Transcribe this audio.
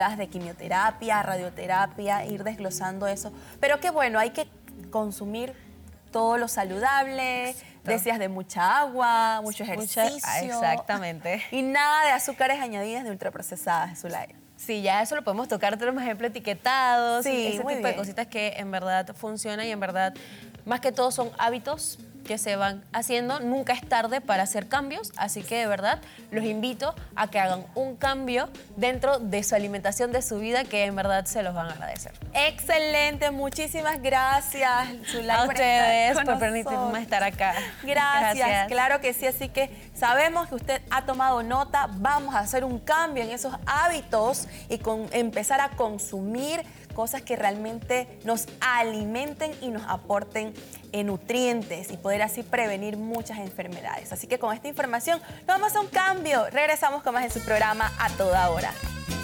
de quimioterapia, radioterapia, ir desglosando eso. Pero qué bueno, hay que consumir todo lo saludable, decías de mucha agua, mucho ejercicio. Exactamente. Y nada de azúcares añadidas de ultraprocesadas, Zulay. Sí, ya eso lo podemos tocar, tenemos ejemplo etiquetados, Sí, ese muy tipo de bien. cositas que en verdad funcionan y en verdad, más que todo son hábitos que se van haciendo. Nunca es tarde para hacer cambios, así que de verdad los invito a que hagan un cambio dentro de su alimentación, de su vida, que en verdad se los van a agradecer. Excelente, muchísimas gracias, Zulay, A por ustedes estar con por permitirme nosotros. estar acá. Gracias, claro que sí, así que sabemos que usted ha tomado nota, vamos a hacer un cambio en esos hábitos y empezar a consumir cosas que realmente nos alimenten y nos aporten nutrientes y poder así prevenir muchas enfermedades. Así que con esta información nos vamos a un cambio, regresamos con más en su programa A Toda Hora.